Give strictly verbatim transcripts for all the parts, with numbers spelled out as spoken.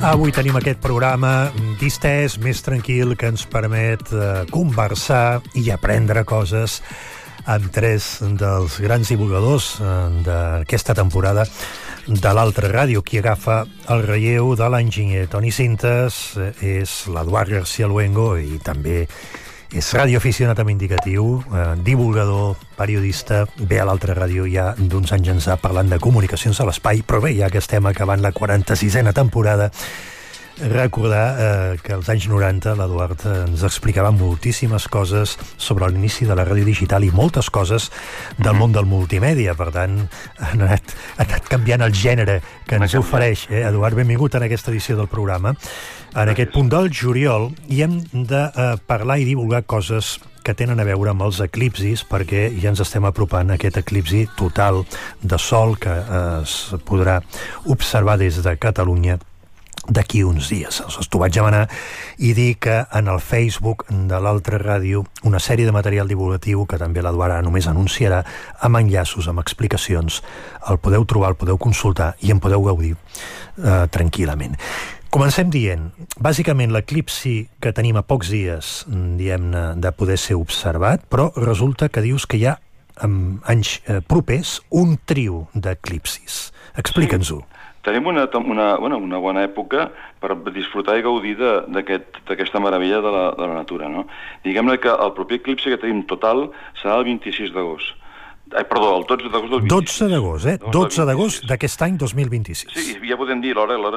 Avui tenim aquest programa distès, més tranquil, que ens permet eh, conversar i aprendre coses amb tres dels grans divulgadors eh, d'aquesta temporada de l'Altra Ràdio. Qui agafa el relleu de l'enginyer Toni Cintas eh, és l'Eduard García Luengo i també és radioaficionat amb indicatiu, eh, divulgador, periodista. Ve a l'Altra Ràdio ja d'uns anys ençà parlant de comunicacions a l'espai, però bé, ja que estem acabant la quaranta-sisena temporada, recordar eh, que als anys noranta l'Eduard ens explicava moltíssimes coses sobre l'inici de la ràdio digital i moltes coses del món del multimèdia. Per tant, ha anat, ha anat canviant el gènere que ens ofereix. Eh? Eduard, benvingut en aquesta edició del programa. En aquest punt del juliol i hem de eh, parlar i divulgar coses que tenen a veure amb els eclipsis, perquè ja ens estem apropant a aquest eclipsi total de sol que eh, es podrà observar des de Catalunya d'aquí uns dies. Aleshores, t'ho vaig demanar i dir que en el Facebook de l'Altra Ràdio una sèrie de material divulgatiu que també l'Eduard només anunciarà amb enllaços, amb explicacions. El podeu trobar, el podeu consultar i en podeu gaudir eh, tranquil·lament. Comencem dient, bàsicament l'eclipsi que tenim a pocs dies, diem-ne, de poder ser observat, però resulta que dius que hi ha en anys eh, propers un trio d'eclipsis. Explica'ns-ho. Tenim una, una, bueno, una bona època per disfrutar i gaudir d'aquesta aquest, meravella de la, de la natura, no? Diguem-ne que el proper eclipsi que tenim total serà el vint-i-sis d'agost. Ai, perdó, el dotze d'agost del vint-i-sis. dotze d'agost, eh? dotze d'agost d'aquest any dos mil vint-i-sis. Sí, ja podem dir, l'hora, l'hora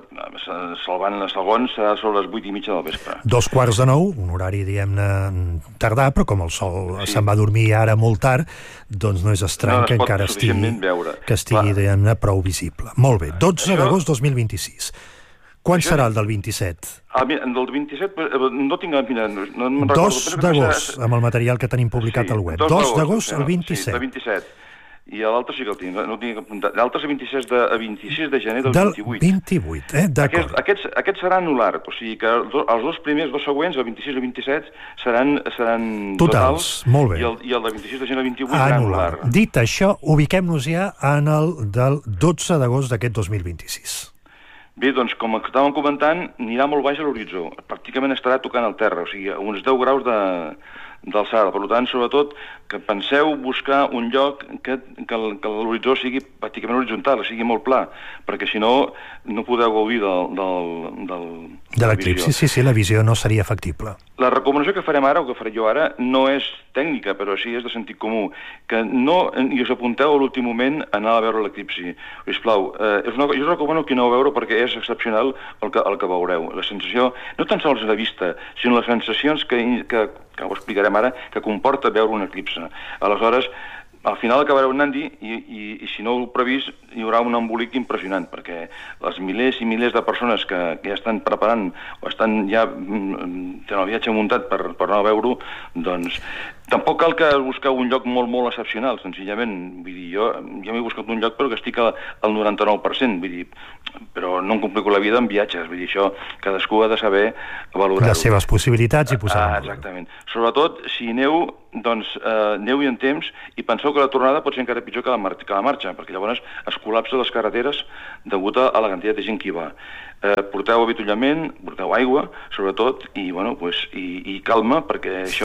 salvant els segons, serà sobre les vuit i mitja del vespre. Dos quarts de nou, un horari, diguem-ne, tardà, però com el sol sí. se'n va dormir ara molt tard, doncs no és estrany no, que encara estigui, que estigui diguem-ne, prou visible. Molt bé, dotze d'agost dos mil vint-i-sis. Quan Això... serà el del vint-i-set? Ah, el del vint-i-set, no tinc... Mira, no, no me'n recordo. dos d'agost, amb el material que tenim publicat sí, al web. dos d'agost al vint-i-set. Sí, el vint-i-set. I l'altre sí que el tinc, no el tinc apuntat. L'altre és el vint-i-sis de, vint-i-sis de gener del, del vint-i-vuit. vint-i-vuit, eh? D'acord. Aquest, aquest, aquest serà anular, o sigui que els dos primers, dos següents, el vint-i-sis i el vint-i-set, seran, seran totals, totals, molt bé. I el, i el de vint-i-sis de gener del vint-i-vuit serà anular. Dit això, ubiquem-nos ja en el del dotze d'agost d'aquest dos mil vint-i-sis. Bé, doncs, com estàvem comentant, anirà molt baix a l'horitzó. Pràcticament estarà tocant el terra, o sigui, a uns deu graus de... d'alçada. Per tant, sobretot, que penseu buscar un lloc que, que, que l'horitzó sigui pràcticament horitzontal, sigui molt pla, perquè si no, no podeu gaudir del, del, del, de l'eclipsi. Sí, sí, la visió no seria factible. La recomanació que farem ara, o que faré jo ara, no és tècnica, però sí és de sentit comú, que no i us apunteu a l'últim moment a anar a veure l'eclipsi. Sisplau, eh, és una, jo us recomano que aneu a veure perquè és excepcional el que, el que veureu. La sensació, no tan sols la vista, sinó les sensacions que, que, que ho explicarem ara, que comporta veure un eclipse. Aleshores, al final acabareu anant-hi i, i, i si no heu previst hi haurà un embolic impressionant, perquè les milers i milers de persones que, que ja estan preparant o estan ja tenen el viatge muntat per, per anar a veure-ho, doncs tampoc cal que busqueu un lloc molt, molt excepcional, senzillament. Vull dir, jo, jo m'he buscat un lloc però que estic al, al noranta-nou per cent, vull dir, però no em complico la vida amb viatges, vull dir, això cadascú ha de saber valorar-ho. Les seves possibilitats i posar-ho. Ah, exactament. Sobretot, si aneu, doncs, eh, aneu-hi en temps i penseu que la tornada pot ser encara pitjor que la, mar que la marxa, perquè llavors es col·lapsa les carreteres degut a la quantitat de gent que hi va. Eh, porteu avituallament, porteu aigua, sobretot, i, bueno, pues, i, i calma, perquè això...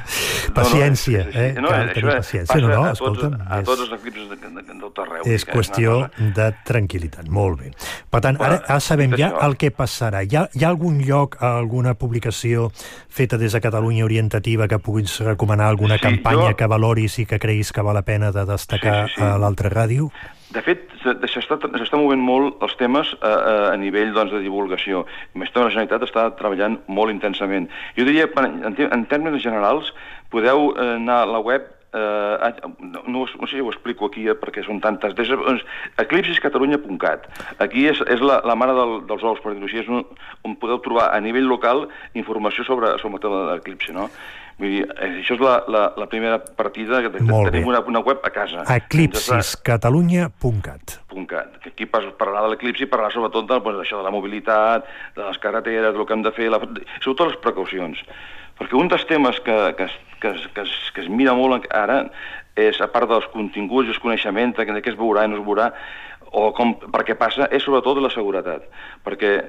Paciència, no, no, eh? No, Cal tenir paciència. No, no, a escolta'm, tots, a tots els eclipsis de, de, de tot arreu. És qüestió de tranquil·litat. Molt bé. Per tant, ara, ara sabem ja el que passarà. Hi ha, hi ha algun lloc, alguna publicació feta des de Catalunya orientativa que puguis recomanar, alguna sí, campanya jo... que valoris i que creguis que val la pena de destacar sí, sí, sí. a l'Altra Ràdio? De fet, s'està movent molt els temes a, a nivell doncs, de divulgació. Més la Generalitat està treballant molt intensament. Jo diria, en, en termes generals, podeu anar a la web, eh, no, no sé si ho explico aquí eh, perquè són tantes, eclipsis catalunya punt cat. Aquí és, és la, la mare del, dels ous, per dir-ho així, és un, on podeu trobar a nivell local informació sobre, sobre el tema de l'eclipsi, no? Vull dir, això és la, la, la primera partida, que tenim una, una web a casa. eclipsis catalunya punt cat. Que aquí parlarà de l'eclipsi, parlarà sobretot de, doncs, això, de la mobilitat, de les carreteres, del que hem de fer, la, sobretot les precaucions. Perquè un dels temes que, que, que, que, es, que es mira molt ara és, a part dels continguts i els coneixements de què es veurà i no es veurà, o com, per què passa, és sobretot la seguretat. Perquè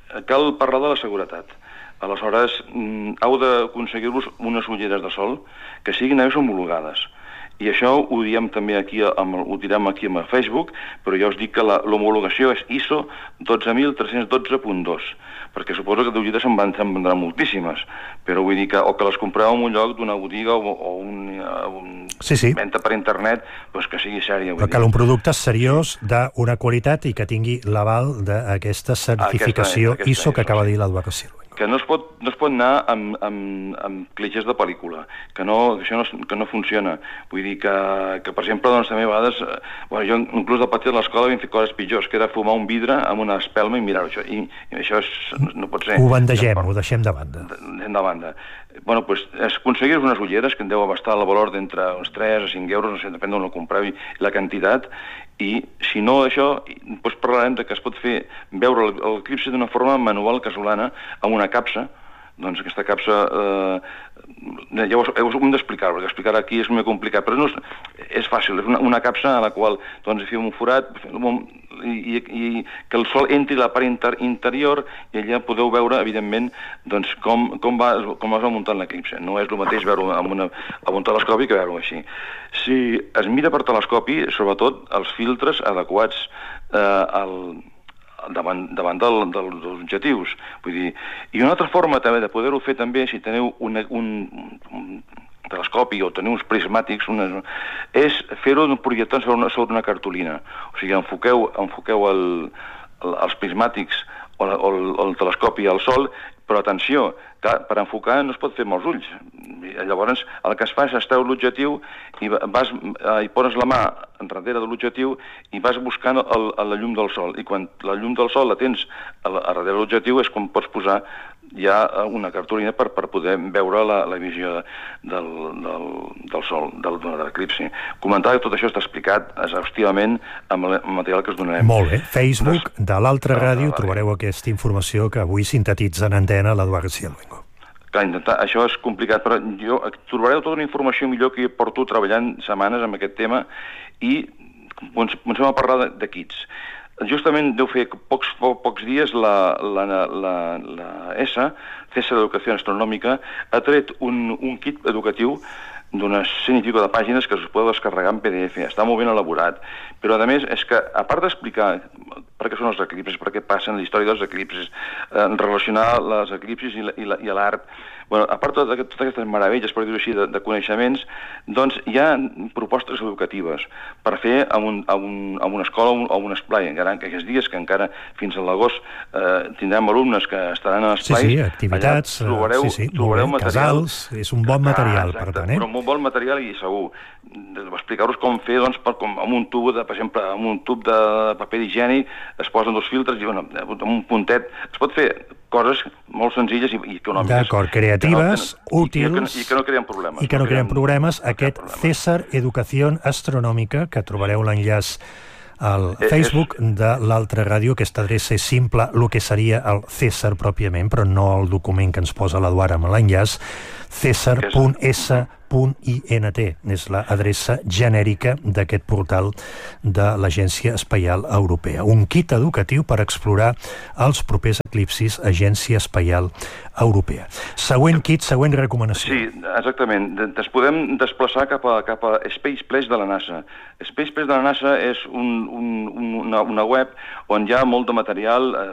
cal parlar de la seguretat. Aleshores, heu d'aconseguir-vos unes ulleres de sol que siguin homologades. I això ho diem també aquí, ho direm aquí a Facebook, però ja us dic que l'homologació és I S O dotze mil tres-cents dotze punt dos, perquè suposo que d'ulleres se'n vendran moltíssimes, però vull dir que o que les compreu en un lloc d'una botiga o un, un sí, sí. venda per internet, doncs que sigui sèria. Però cal un producte seriós d'una qualitat i que tingui l'aval d'aquesta certificació aquesta, aquesta I S O que acaba de dir l'Eduard Silva. Que no es pot, no es pot anar amb, amb, amb clitxers de pel·lícula, que, no, que això no, que no funciona. Vull dir que, que per exemple, doncs, també a vegades, eh, bueno, jo inclús de petit a l'escola vam fer coses pitjors, que era fumar un vidre amb una espelma i mirar-ho, això, i, i això és, no, no pot ser. Ho bandegem, ho deixem de banda. Deixem de banda. Bueno, doncs, es aconseguir unes ulleres que en deu abastar el valor d'entre uns tres a cinc euros, no sé, depèn d'on ho compreu i la quantitat, i si no això, doncs parlarem de que es pot fer veure l'eclipsi d'una forma manual casolana amb una capsa. Doncs aquesta capsa eh, ja us, us ho hem d'explicar, perquè explicar aquí és molt complicat, però no és, és fàcil, és una, una capsa a la qual doncs, fem un forat i, i que el sol entri a la part inter, interior i allà podeu veure, evidentment, doncs, com, com, va, com es va muntant l'eclipsi. No és el mateix veure-ho amb, una, amb un telescopi que veure-ho així. Si es mira per telescopi, sobretot els filtres adequats eh, al davant, davant del, del, dels objectius. Vull dir, i una altra forma també de poder-ho fer també, si teniu un, un, un telescopi o teniu uns prismàtics, una, és fer-ho projectant sobre una, sobre una cartolina. O sigui, enfoqueu, enfoqueu el, el, els prismàtics o, o, el, o el telescopi al sol, però atenció, que per enfocar no es pot fer amb els ulls. Llavors, el que es fa és esteu l'objectiu i, vas, i poses la mà enrere de l'objectiu i vas buscant el, el, la llum del sol. I quan la llum del sol la tens a, a darrere de l'objectiu és quan pots posar ja una cartolina per, per poder veure la, la visió del, del, del sol, del, de l'eclipsi. Comentar que tot això està explicat exhaustivament amb el material que us donarem. Molt bé. Facebook de l'Altra Ràdio trobareu aquesta informació que avui sintetitza en antena l'Eduard García Luengo. Clar, intentar, això és complicat, però jo trobareu tota una informació millor que jo porto treballant setmanes amb aquest tema i comencem a parlar de, de kits. Justament deu fer pocs, pocs dies la, la, la, la ESA, César d'Educació Astronòmica, ha tret un, un kit educatiu d'unes cent i pico de pàgines que us podeu descarregar en P D F. Està molt ben elaborat. Però, a més, és que, a part d'explicar per què són els eclipsis, per què passen la història dels eclipsis, eh, relacionar les eclipsis i l'art, bueno, a part de totes aquestes meravelles, per dir-ho així, de, de coneixements, doncs hi ha propostes educatives per fer en, un, en, un, en una escola o un, un esplai, encara en aquests dies, que encara fins a l'agost eh, tindrem alumnes que estaran a l'esplai. Sí, sí, activitats, trobareu, sí, sí, trobareu bé, casals, és un bon material, ah, per tant, eh? Però un bon material i segur. Explicar-vos com fer, doncs, per, com, amb un tub, de, per exemple, amb un tub de paper higiènic, es posen dos filtres i, bueno, amb un puntet, es pot fer coses molt senzilles i, i econòmiques. D'acord, creatives, que no, útils... I que, i que no creen problemes. I que no, no creen problemes. No aquest problemes. César Educación Astronòmica, que trobareu l'enllaç al Facebook de l'Altra Ràdio. Aquesta adreça és simple, el que seria el César pròpiament, però no el document que ens posa l'Eduard amb l'enllaç, césar punt essa punt int. És l'adreça genèrica d'aquest portal de l'Agència Espacial Europea. Un kit educatiu per explorar els propers eclipsis, Agència Espacial Europea. Següent kit, següent recomanació. Sí, exactament. Ens podem desplaçar cap a, cap a Space Place de la NASA. Space Place de la NASA és un, un, una, una web on hi ha molt de material eh,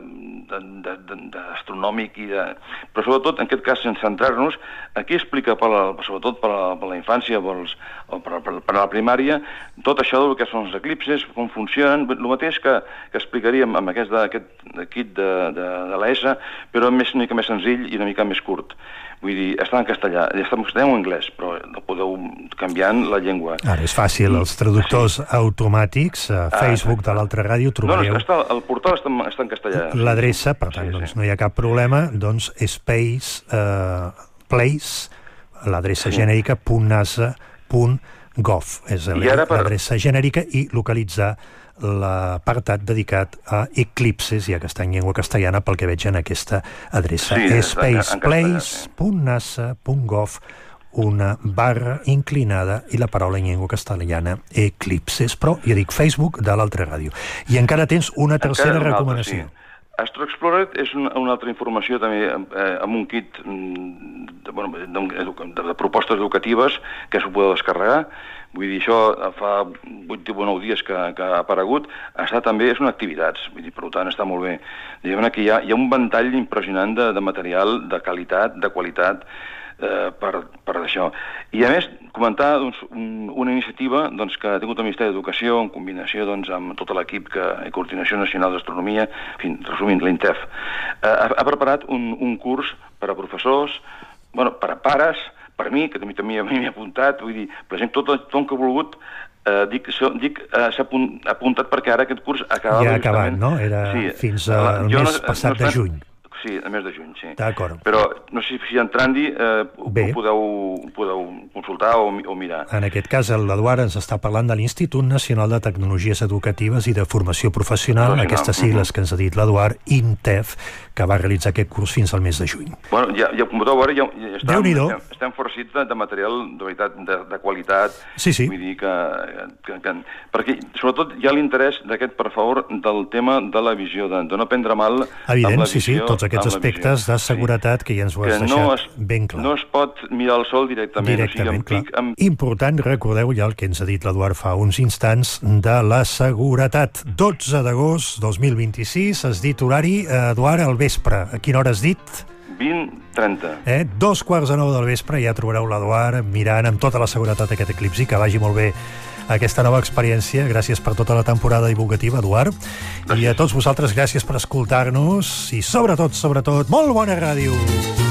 d'astronòmic, i de... però sobretot, en aquest cas, sense centrar-nos, aquí explica, per la, sobretot per la, per la infància pels, o per, per, per la primària, tot això del que són els eclipsis, com funcionen, el mateix que, que explicaríem amb aquest, aquest kit de, de, de l'ESA, però més, una mica més senzill i una mica més curt. Vull dir, està en castellà, està en castellà o en anglès, però no podeu canviant la llengua. Ara és fàcil, els traductors sí. automàtics, a Facebook ah, de l'Altra Ràdio trobareu... No, no, està, el portal està, està en castellà. L'adreça, per tant, sí, doncs, sí. no hi ha cap problema, doncs Space uh, Place, l'adreça sí. genèrica punt nasa punt gov, és l'adreça per... genèrica, i localitzar l'apartat dedicat a eclipses, ja que està en llengua castellana, pel que veig en aquesta adreça. Sí, space place punt nasa punt gov, una barra inclinada i la paraula en llengua castellana eclipses. Però, ja dic, Facebook de l'Altra Ràdio. I encara tens una tercera encara una recomanació. Altra, sí. Astro Explorer és una, una altra informació també eh, amb un kit de, bueno, de, de, de propostes educatives que s'ho podeu descarregar. Vull dir, això fa vuit o nou dies que, que ha aparegut. Està també, és una activitats, vull dir, per tant està molt bé. Diguem-ne que hi ha, hi ha un ventall impressionant de, de material, de qualitat, de qualitat, eh, per, per això. I a més, comentar doncs, un, una iniciativa doncs, que ha tingut el Ministeri d'Educació en combinació doncs, amb tot l'equip que i Coordinació Nacional d'Astronomia, en fi, resumint, l'I N T E F, eh, ha, ha preparat un, un curs per a professors, bueno, per a pares, per mi, que també també m'he apuntat, vull dir, per exemple, tot tothom que ha volgut, eh, dic, so, dic eh, s'ha apuntat perquè ara aquest curs acabava... Ja ha acabat, no? Era sí, fins al mes no, passat no, de juny. Sí, el mes de juny, sí. D'acord. Però no sé si entrant-hi eh, ho, podeu, ho podeu consultar o, o mirar. En aquest cas, l'Eduard ens està parlant de l'Institut Nacional de Tecnologies Educatives i de Formació Professional, Professional. Aquestes sigles uh-huh. que ens ha dit l'Eduard, I N T E F, que va realitzar aquest curs fins al mes de juny. Bueno, ja, ja com podeu veure, ja, ja estem, estem, estem farcits de, de material de veritat, de, de qualitat. Sí, sí. Vull dir que... que, que perquè, sobretot, hi ha l'interès d'aquest, per favor, del tema de la visió, de, de no prendre mal Evident, amb la visió. Sí, sí, tots aquests aspectes de seguretat sí. que ja ens ho has que deixat no es, ben clar. No es pot mirar el sol directament. Directament, o sigui, amb pic, amb... Important, recordeu ja el que ens ha dit l'Eduard fa uns instants de la seguretat. dotze d'agost dos mil vint-i-sis, has dit horari, Eduard, al vespre. A quina hora has dit? vint trenta. Eh? Dos quarts de nou del vespre, ja trobareu l'Eduard mirant amb tota la seguretat aquest eclipsi, que vagi molt bé aquesta nova experiència. Gràcies per tota la temporada divulgativa, Eduard. Gràcies. I a tots vosaltres, gràcies per escoltar-nos i sobretot, sobretot, molt bona ràdio!